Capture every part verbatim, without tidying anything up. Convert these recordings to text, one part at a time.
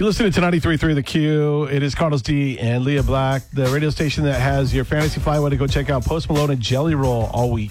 You're listening to ninety-three point three The Q. It is Carlos D and Leah Black, the radio station that has your fantasy flyway to go check out Post Malone and Jelly Roll all week.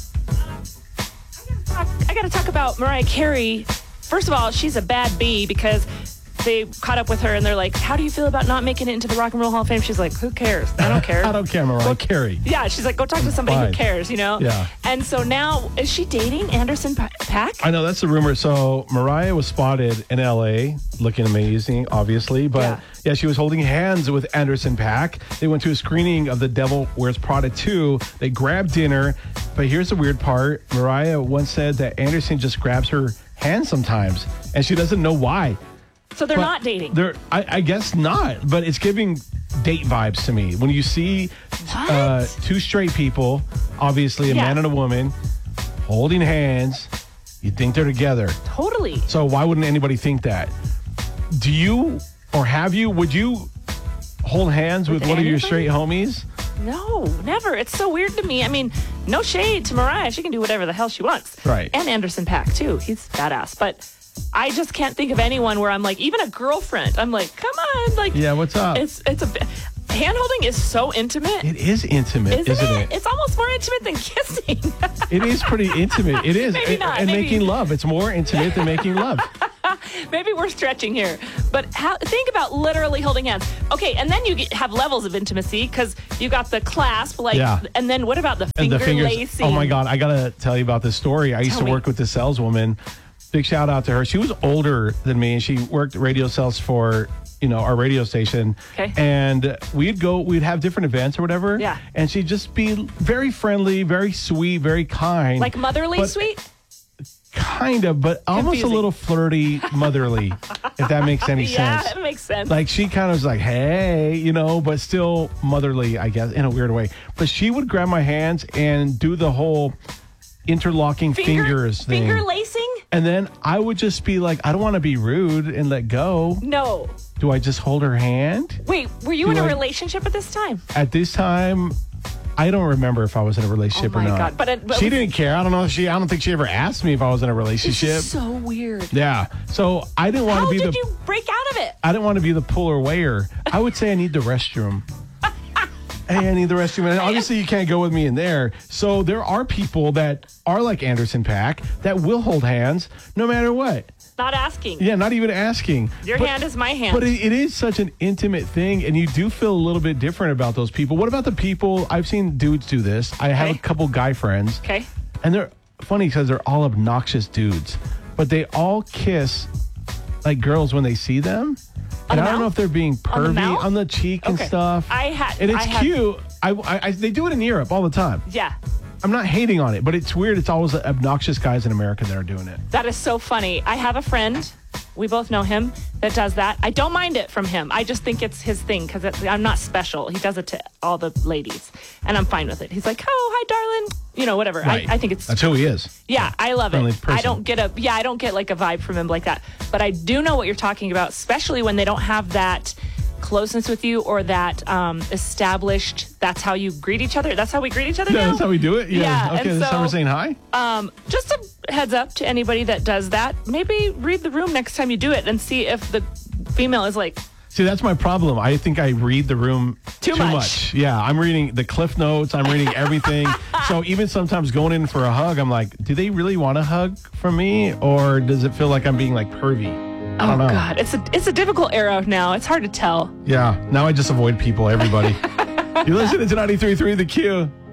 I got to talk about Mariah Carey. First of all, she's a bad bee because they caught up with her and they're like, how do you feel about not making it into the Rock and Roll Hall of Fame? She's like, who cares? I don't care. I don't care, Mariah go, Carey. Yeah, she's like, go talk to somebody Fine. who cares, you know? Yeah. And so now, is she dating Anderson Pa- Paak? I know, that's the rumor. So Mariah was spotted in L A looking amazing, obviously. But yeah, Yeah. she was holding hands with Anderson Paak. They went to a screening of The Devil Wears Prada two. They grabbed dinner. But here's the weird part. Mariah once said that Anderson just grabs her hand sometimes, and she doesn't know why. So they're But not dating. They're, I, I guess not, but it's giving date vibes to me. When you see uh, two straight people, obviously a Yeah. man and a woman, holding hands, you think they're together. Totally. So why wouldn't anybody think that? Do you, or have you, would you hold hands with, With one of your anybody? straight homies? No, never. It's so weird to me. I mean, no shade to Mariah. She can do whatever the hell she wants. Right. And Anderson Paak, too. He's badass. But I just can't think of anyone where I'm like, even a girlfriend, I'm like, come on. Like, Yeah, what's up? It's it's a hand holding is so intimate. It is intimate, Isn't, isn't it? it? It's almost more intimate than kissing. It is pretty intimate. It is. Maybe and not, and maybe- making love. It's more intimate than making love. Maybe we're stretching here. But how, think about literally holding hands. Okay, and then you get, have levels of intimacy because you got the clasp, like, Yeah. and then what about the And finger the fingers. lacing? Oh my God, I gotta tell you about this story. I used Tell to me. work with this saleswoman. Big shout out to her. She was older than me, and she worked radio sales for, you know, our radio station. Okay. And we'd go, we'd have different events or whatever. Yeah. And she'd just be very friendly, very sweet, very kind. Like motherly But- sweet? Kind of, but almost a Confusing. little flirty, motherly, if that makes any Yeah, sense. it makes sense. Like she kind of was like, hey, you know, but still motherly, I guess, in a weird way. But she would grab my hands and do the whole interlocking Finger- fingers thing. Finger lacing? And then I would just be like, I don't want to be rude and let go. No. Do I just hold her hand? Wait, were you Do in a I- relationship at this time? At this time, I don't remember if I was in a relationship Oh my or not. God, but it- but she it was- didn't care. I don't know if she, I don't think she ever asked me if I was in a It's relationship. so weird. Yeah. So I didn't want How to be did the you break out of it? I didn't want to be the puller wayer. I would say I need the restroom. Hey, I need the restroom. And obviously, you can't go with me in there. So there are people that are like Anderson Paak that will hold hands no matter what. Not asking. Yeah, not even asking. Your But- hand is my hand. But it, it is such an intimate thing, and you do feel a little bit different about those people. What about the people? I've seen dudes do this. I have Okay. a couple guy friends, Okay. and they're funny because they're all obnoxious dudes, but they all kiss like girls when they see them. On And the I don't know mouth? if they're being On the pervy mouth? on the cheek and Okay. stuff. I had. and it's I had- cute. I, I, I they do it in Europe all the time. Yeah. I'm not hating on it, but it's weird. It's always the obnoxious guys in America that are doing it. That is so funny. I have a friend, we both know him, that does that. I don't mind it from him. I just think it's his thing because I'm not special. He does it to all the ladies, and I'm fine with it. He's like, oh, hi, darling. You know, whatever. Right. I, I think it's, That's who he is. yeah, I love Friendly it. person. I don't get a, yeah, I don't get like a vibe from him like that. But I do know what you're talking about, especially when they don't have that closeness with you or that um, established, that's how you greet each other. That's how we greet each other Yeah, now? that's how we do it. Yeah. Yeah, Okay, and that's how so- we're saying hi. Um, just a heads up to anybody that does that. Maybe read the room next time you do it and see if the female is like, See, that's my problem. I think I read the room Too too, much. much. Yeah, I'm reading the cliff notes. I'm reading everything. So even sometimes going in for a hug, I'm like, do they really want a hug from me, or does it feel like I'm being like pervy? I oh don't know. God, it's a it's a difficult era now. It's hard to tell. Yeah. Now I just avoid people. Everybody. You're listening to ninety-three point three The Q.